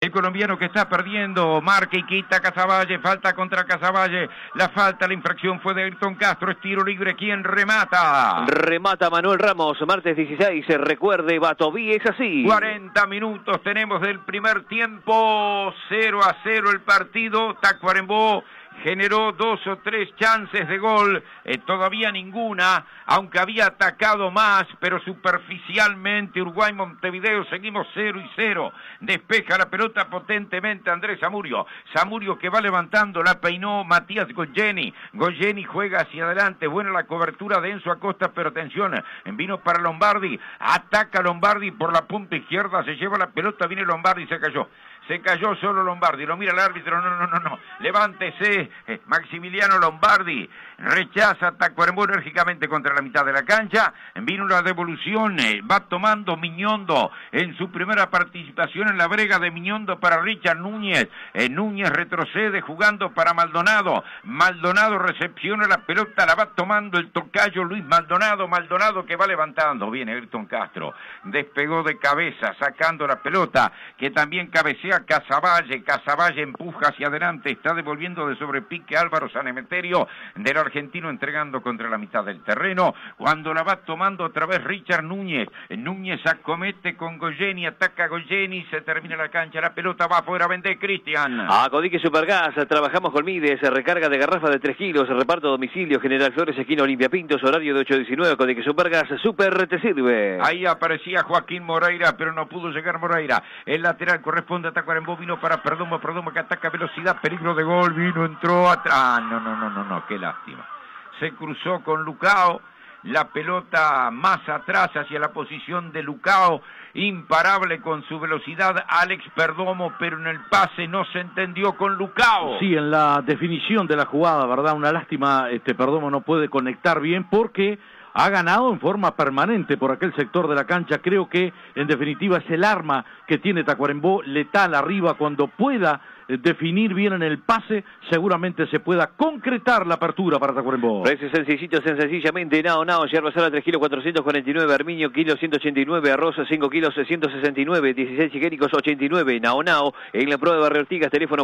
el colombiano que está perdiendo, marca y quita Casavalle, falta contra Casavalle, la falta, la infracción fue de Ayrton Castro, es tiro libre, ¿quién remata? Remata Manuel Ramos, martes 16, recuerde, Batoví es así. 40 minutos tenemos del primer tiempo, 0-0 el partido, Tacuarembó generó 2 o 3 chances de gol, todavía ninguna, aunque había atacado más, pero superficialmente Uruguay-Montevideo, seguimos 0-0, despeja la pelota potentemente Andrés Zamudio, Zamudio que va levantando, la peinó Matías Goyeni, Goyeni juega hacia adelante, buena la cobertura de Enzo Acosta, pero atención, vino para Lombardi, ataca Lombardi por la punta izquierda, se lleva la pelota, viene Lombardi y se cayó solo Lombardi, lo mira el árbitro, no, levántese, Maximiliano Lombardi, rechaza Tacuarembó enérgicamente contra la mitad de la cancha, vino la devolución, va tomando Miñondo en su primera participación en la brega de Miñondo para Richard Núñez, Núñez retrocede jugando para Maldonado, Maldonado recepciona la pelota, la va tomando el tocayo Luis Maldonado, Maldonado que va levantando, viene Ayrton Castro, despegó de cabeza, sacando la pelota, que también cabecea Casavalle empuja hacia adelante, está devolviendo de sobrepique Álvaro Sanemeterio, del argentino entregando contra la mitad del terreno, cuando la va tomando otra vez Richard Núñez, Núñez acomete con Goyeni, ataca Goyeni, se termina la cancha, la pelota va afuera, vende Cristian. A Codique Supergas, trabajamos con Mides, recarga de garrafa de 3 kilos, reparto a domicilio, General Flores, esquina Olimpia Pintos, horario de 8 a 19, Codique Supergas, super te sirve. Ahí aparecía Joaquín Moreira, pero no pudo llegar Moreira, el lateral corresponde a Tacuarembó, vino para Perdomo que ataca velocidad, peligro de gol, entró atrás, no, qué lástima. Se cruzó con Lucao, la pelota más atrás hacia la posición de Lucao, imparable con su velocidad Alex Perdomo, pero en el pase no se entendió con Lucao. Sí, en la definición de la jugada, ¿verdad? Una lástima, Perdomo no puede conectar bien porque ha ganado en forma permanente por aquel sector de la cancha. Creo que en definitiva es el arma que tiene Tacuarembó, letal arriba. Cuando pueda definir bien en el pase, seguramente se pueda concretar la apertura para Tacuarembó. Precio sencillamente, Nao, yerba sola 3 kilos 449, armiño kilo 189, arroz 5 kilos 169, 16 higiénicos 89, Nao, en la prueba de Barrio Ortigas, teléfono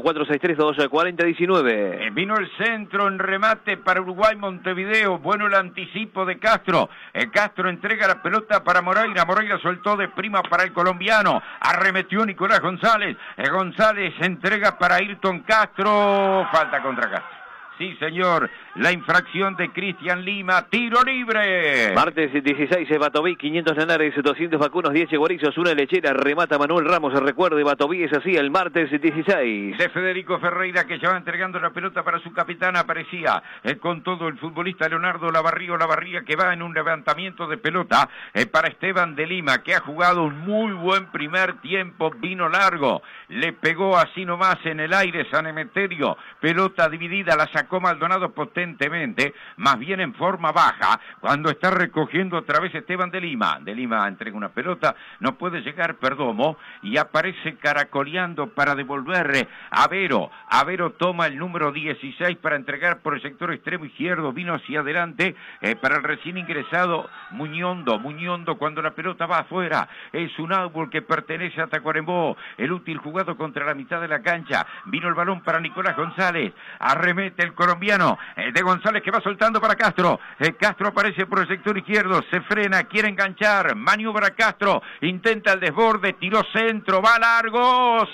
463-24019. Vino el centro en remate para Uruguay Montevideo, bueno el anticipo de Castro, Castro entrega la pelota para Moreira soltó de prima para el colombiano, arremetió Nicolás González, González entrega para Ayrton Castro, falta contra Castro. Sí, señor, la infracción de Cristian Lima, tiro libre. Martes 16, Batoví, 500 lanares, 200 vacunos, 10 chorizos, una lechera, remata Manuel Ramos, recuerde, Batoví es así, el martes 16. De Federico Ferreira, que ya va entregando la pelota para su capitán, aparecía con todo el futbolista Leonardo Lavarría, que va en un levantamiento de pelota para Esteban de Lima, que ha jugado un muy buen primer tiempo, vino largo, le pegó así nomás en el aire Sanemeterio, pelota dividida, la sacó Maldonado potentemente, más bien en forma baja, cuando está recogiendo otra vez Esteban de Lima entrega una pelota, no puede llegar Perdomo, y aparece caracoleando para devolver Avero toma el número 16 para entregar por el sector extremo izquierdo, vino hacia adelante para el recién ingresado Muñondo cuando la pelota va afuera, es un árbol que pertenece a Tacuarembó, el útil jugado contra la mitad de la cancha, vino el balón para Nicolás González, arremete el colombiano, de González que va soltando para Castro, Castro aparece por el sector izquierdo, se frena, quiere enganchar, maniobra Castro, intenta el desborde, tiró centro, va largo,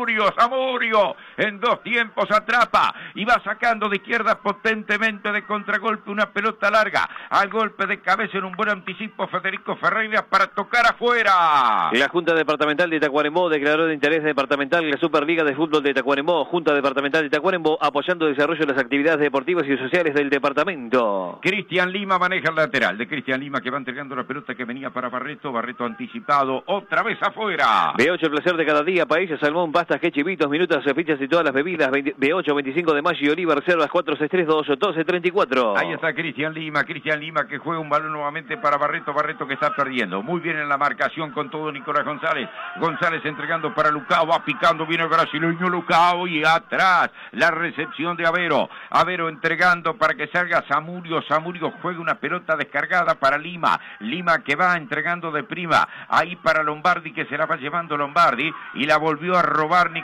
Zamudio, en 2 tiempos atrapa, y va sacando de izquierda potentemente de contragolpe una pelota larga, al golpe de cabeza en un buen anticipo Federico Ferreira para tocar afuera. La Junta Departamental de Tacuarembó declaró de interés departamental la Superliga de Fútbol de Tacuarembó, Junta Departamental de Tacuarembó, apoyando el desarrollo de las actividades deportivas y sociales del departamento. Cristian Lima maneja el lateral, de Cristian Lima que va entregando la pelota que venía para Barreto anticipado, otra vez afuera. B8, el placer de cada día, paella, salmón, pastas, chivitos, minutas, fichas y todas las bebidas, B8, 25 de mayo y Oliva, reservas 463-212-34. Ahí está Cristian Lima que juega un balón nuevamente para Barreto que está perdiendo, muy bien en la marcación con todo Nicolás González entregando para Lucao, va picando, viene el brasileño Lucao y atrás, la recepción de Avero entregando para que salga Zamudio juega una pelota descargada para Lima que va entregando de prima, ahí para Lombardi que se la va llevando Lombardi y la volvió a robar